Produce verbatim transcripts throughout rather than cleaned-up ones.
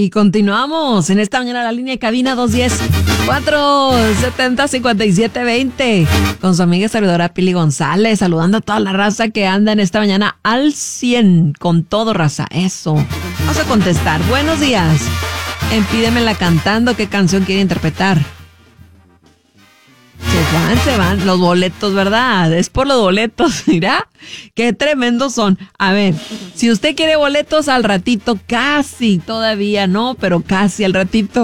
Y continuamos en esta mañana la línea de cabina dos uno cero, cuatro siete cero, cinco siete dos cero con su amiga y servidora Pili González, saludando a toda la raza que anda en esta mañana al cien, con todo, raza, eso. Vamos a contestar. Buenos días. En Pídemela Cantando, ¿qué canción quiere interpretar? Se van, se van los boletos, ¿verdad? Es por los boletos, mira, qué tremendos son. A ver, si usted quiere boletos al ratito, casi, todavía no, pero casi al ratito.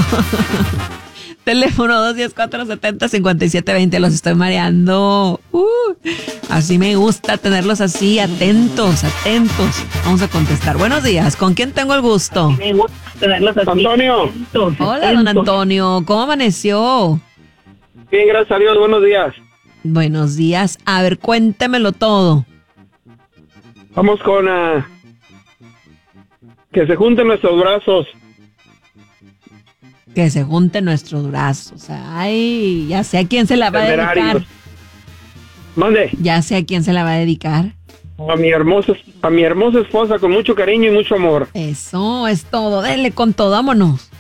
Teléfono dos uno cero, cuatro siete cero, cinco siete dos cero, los estoy mareando. Uh, así me gusta tenerlos así, atentos, atentos. Vamos a contestar. Buenos días, ¿con quién tengo el gusto? Me gusta tenerlos así. Antonio. Hola, don Antonio, ¿cómo amaneció? Bien, gracias a Dios, buenos días. Buenos días. A ver, cuéntemelo todo. Vamos con uh, que se junten nuestros brazos. Que se junten nuestros brazos. Ay, ya sé a quién se la va a dedicar. Mande. Ya sé a quién se la va a dedicar. A mi hermosa, a mi hermosa esposa, con mucho cariño y mucho amor. Eso es todo. Dele con todo, vámonos.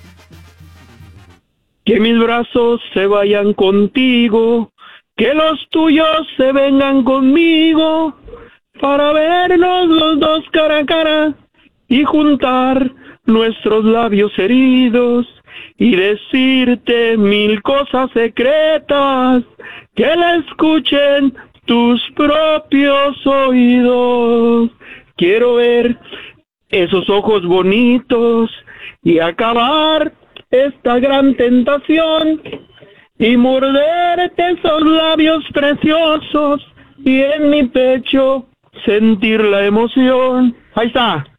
Que mis brazos se vayan contigo, que los tuyos se vengan conmigo, para vernos los dos cara a cara y juntar nuestros labios heridos y decirte mil cosas secretas que la escuchen tus propios oídos. Quiero ver esos ojos bonitos y acabar esta gran tentación y morderte esos labios preciosos y en mi pecho sentir la emoción. Ahí está.